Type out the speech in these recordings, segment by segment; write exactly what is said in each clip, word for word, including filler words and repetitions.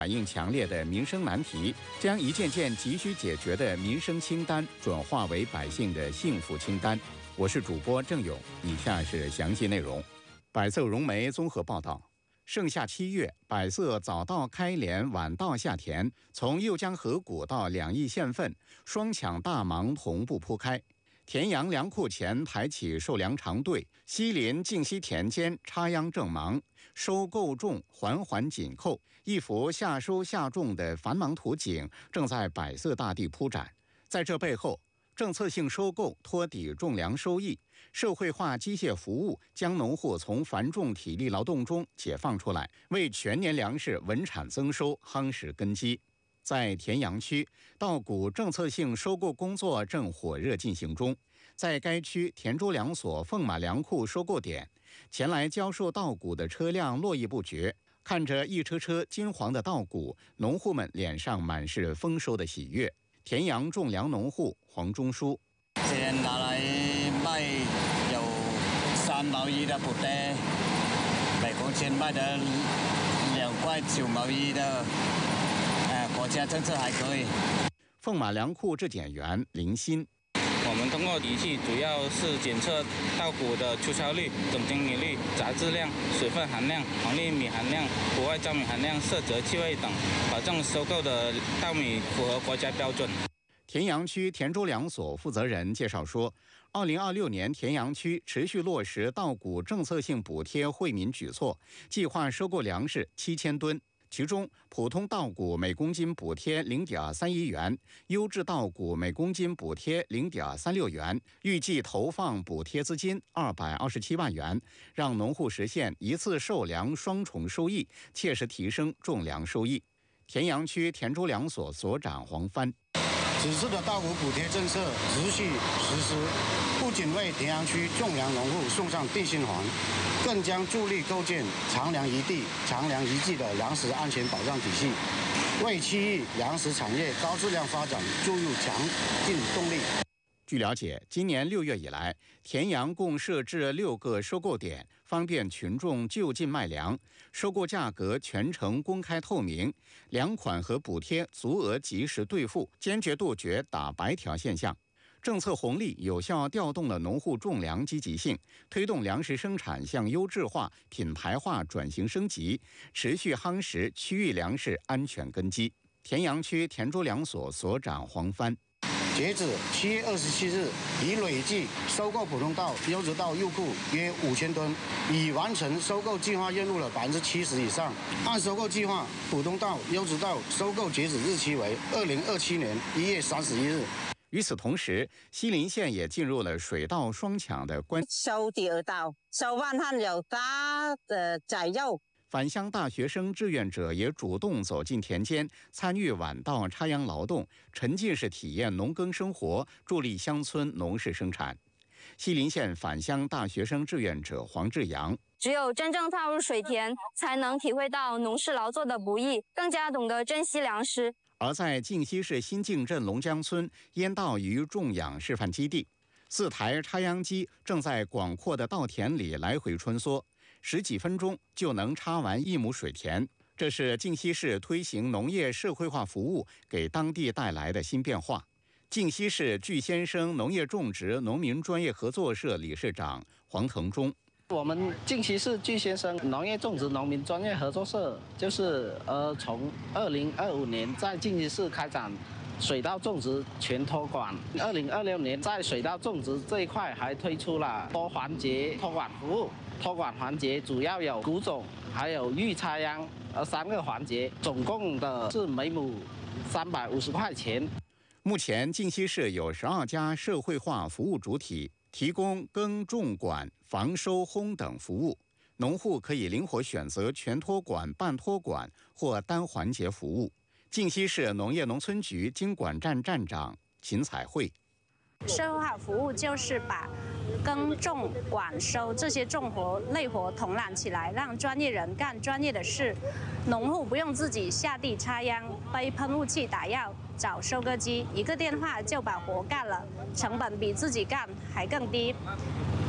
反映强烈的民生难题，将一件件急需解决的民生清单转化为百姓的幸福清单。我是主播郑勇，以下是详细内容。百色融媒综合报道。盛夏七月，百色早到开镰，晚到下田，从右江河谷到两邑县份，双抢大忙同步铺开。田阳粮库前排起收粮长队，西邻靖西田间插秧正忙，收购种环环紧扣，一幅夏收夏种的繁忙图景正在百色大地铺展。在这背后，政策性收购托底种粮收益，社会化机械服务将农户从繁重体力劳动中解放出来，为全年粮食稳产增收夯实根基。在田阳区，稻谷政策性收购工作正火热进行中。在该区田州粮所凤马粮库收购点，前来交售稻谷的车辆络绎不绝。看着一车车金黄的稻谷，农户们脸上满是丰收的喜悦。田阳种粮农户黄忠书， 现拿来卖有三毛一的补贴，每公斤卖的两块九毛一的。国家政策还可以。 凤马粮库质检员林鑫， 我们通过仪器主要是检测稻谷的粗糙率、总精米率、杂质量、水分含量、黄粒米含量、谷外糙米含量、色泽气味等，保证收购的稻米符合国家标准。 田阳区田州粮所负责人介绍说，二零二六年田阳区持续落实稻谷政策性补贴惠民举措，计划收购粮食七千吨。其中，普通稻谷每公斤补贴零点三一元，优质稻谷每公斤补贴零点三六元，预计投放补贴资金二百二十七万元，让农户实现一次授粮双重收益，切实提升种粮收益。田阳区田州粮所所长黄帆， 此次的稻谷补贴政策持续实施，不仅为田阳区种粮农户送上定心环，更将助力构建长粮一地、长粮一季的粮食安全保障体系，为区域粮食产业高质量发展注入强劲动力。 据了解，今年六月以来，田阳共设置六个收购点，方便群众就近卖粮，收购价格全程公开透明，粮款和补贴足额及时兑付，坚决杜绝打白条现象。政策红利有效调动了农户种粮积极性，推动粮食生产向优质化、品牌化转型升级，持续夯实区域粮食安全根基。田阳区田州粮所所长黄帆， 截止七月二十七日，已累计收购普通稻、优质稻入库约五千吨，已完成收购计划任务了百分之七十以上。按收购计划，普通稻、优质稻收购截止日期为二零二七年一月三十一日。 与此同时，西邻县也进入了水稻双抢的关。 收第二稻，收完汉有大的宰肉。 返乡大学生志愿者也主动走进田间，参与晚稻插秧劳动，沉浸式体验农耕生活，助力乡村农事生产。西邻县返乡大学生志愿者黄志阳， 只有真正踏入水田，才能体会到农事劳作的不易，更加懂得珍惜粮食。 而在靖西市新靖镇龙江村烟稻鱼种养示范基地，四台插秧机正在广阔的稻田里来回穿梭，十几分钟就能插完一亩水田。这是靖西市推行农业社会化服务给当地带来的新变化。靖西市巨先生农业种植农民专业合作社理事长黄腾忠， 我们靖西市巨先生农业种植农民专业合作社，就是呃，从二零二五年在靖西市开展水稻种植全托管。二零二六年在水稻种植这一块还推出了多环节托管服务。托管环节主要有谷种，还有预插秧，呃，三个环节，总共的是每亩三百五十块钱。 目前，靖西市有十二家社会化服务主体，提供耕种管、防收烘等服务，农户可以灵活选择全托管、半托管或单环节服务。靖西市农业农村局经管站站长秦彩慧， 社会化服务就是把耕种、管收这些重活累活统揽起来，让专业人干专业的事，农户不用自己下地插秧、背喷雾器打药、找收割机，一个电话就把活干了，成本比自己干还更低。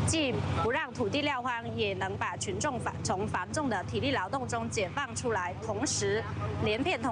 既不让土地撂荒，也能把群众繁从繁重的体力劳动中解放出来，同时连片同。